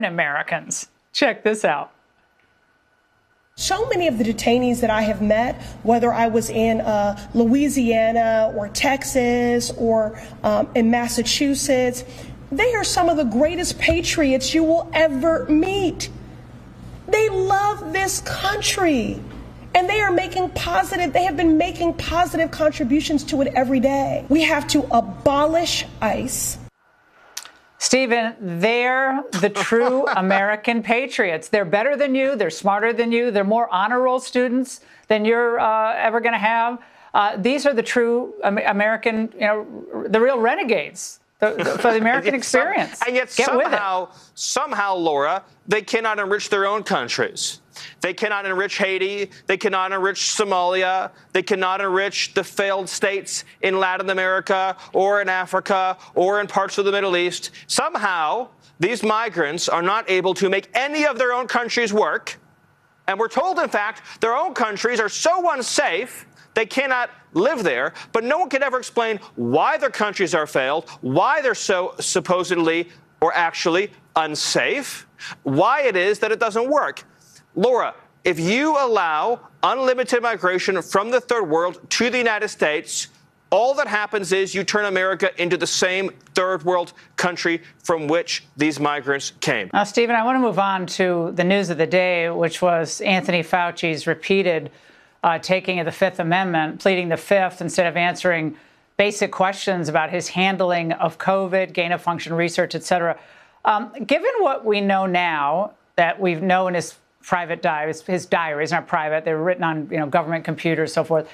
Americans. Check this out. So many of the detainees that I have met, whether I was in Louisiana or Texas or in Massachusetts, they are some of the greatest patriots you will ever meet. They love this country, and they have been making positive contributions to it every day. We have to abolish ICE. Stephen, they're the true American patriots. They're better than you. They're smarter than you. They're more honor roll students than you're ever going to have. These are the true American, the real renegades for the American experience. And yet somehow, Laura, they cannot enrich their own countries. They cannot enrich Haiti. They cannot enrich Somalia. They cannot enrich the failed states in Latin America or in Africa or in parts of the Middle East. Somehow, these migrants are not able to make any of their own countries work. And we're told, in fact, their own countries are so unsafe they cannot live there. But no one can ever explain why their countries are failed, why they're so supposedly or actually unsafe, why it is that it doesn't work. Laura, if you allow unlimited migration from the third world to the United States, all that happens is you turn America into the same third world country from which these migrants came. Now, Stephen, I want to move on to the news of the day, which was Anthony Fauci's repeated taking of the Fifth Amendment, pleading the Fifth instead of answering basic questions about his handling of COVID, gain-of-function research, et cetera. Given what we know now, that we've known his private diaries, his diaries aren't private, they're written on government computers, so forth.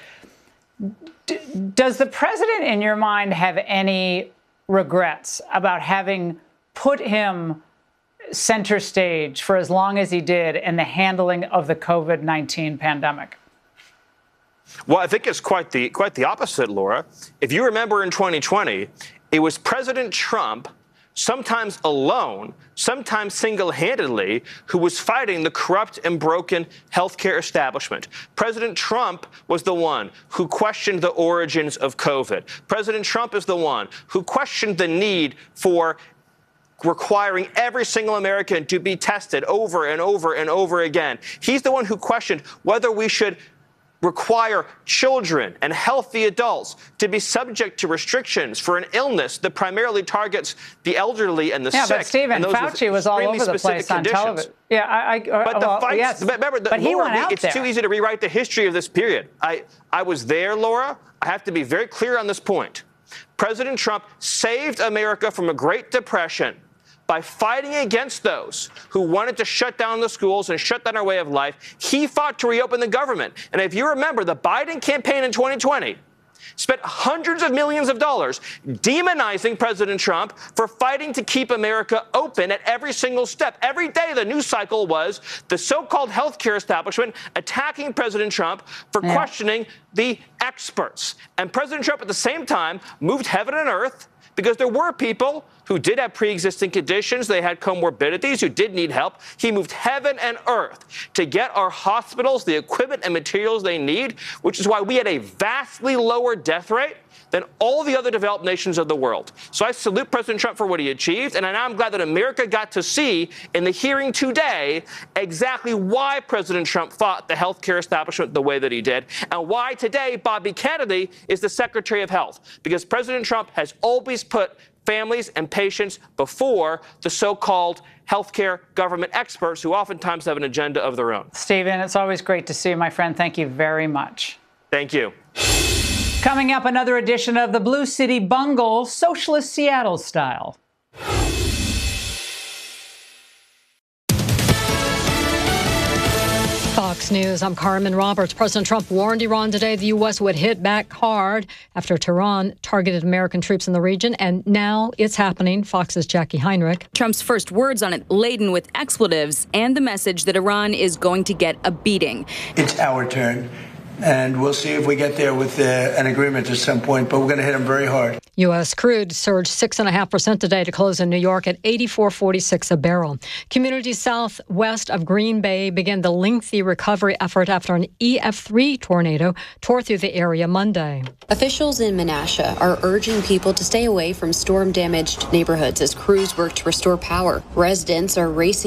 Does the president, in your mind, have any regrets about having put him center stage for as long as he did in the handling of the COVID-19 pandemic? Well, I think it's quite the opposite, Laura. If you remember in 2020, it was President Trump, sometimes alone, sometimes single-handedly, who was fighting the corrupt and broken healthcare establishment. President Trump was the one who questioned the origins of COVID. President Trump is the one who questioned the need for requiring every single American to be tested over and over and over again. He's the one who questioned whether we should require children and healthy adults to be subject to restrictions for an illness that primarily targets the elderly and the sick. Yeah, but Stephen, Fauci was all over the place on television. Yeah, but he went out it's there. Too easy to rewrite the history of this period. I was there, Laura. I have to be very clear on this point. President Trump saved America from a Great Depression by fighting against those who wanted to shut down the schools and shut down our way of life. He fought to reopen the government. And if you remember, the Biden campaign in 2020 spent hundreds of millions of dollars demonizing President Trump for fighting to keep America open at every single step. Every day, the news cycle was the so-called healthcare establishment attacking President Trump for questioning the experts. And President Trump, at the same time, moved heaven and earth, because there were people who did have pre-existing conditions, they had comorbidities, who did need help. He moved heaven and earth to get our hospitals the equipment and materials they need, which is why we had a vastly lower death rate than all the other developed nations of the world. So I salute President Trump for what he achieved, and I'm glad that America got to see in the hearing today exactly why President Trump fought the healthcare establishment the way that he did, and why today Bobby Kennedy is the Secretary of Health, because President Trump has always put families and patients before the so-called healthcare government experts who oftentimes have an agenda of their own. Stephen, it's always great to see you, my friend. Thank you very much. Thank you. Coming up, another edition of the Blue City Bungle, socialist Seattle style. Fox News, I'm Carmen Roberts. President Trump warned Iran today the U.S. would hit back hard after Tehran targeted American troops in the region, and now it's happening. Fox's Jackie Heinrich. Trump's first words on it laden with expletives and the message that Iran is going to get a beating. It's our turn, and we'll see if we get there with an agreement at some point, but we're going to hit them very hard. U.S. crude surged 6.5% today to close in New York at $84.46 a barrel. Communities southwest of Green Bay began the lengthy recovery effort after an EF3 tornado tore through the area Monday. Officials in Menasha are urging people to stay away from storm-damaged neighborhoods as crews work to restore power. Residents are racing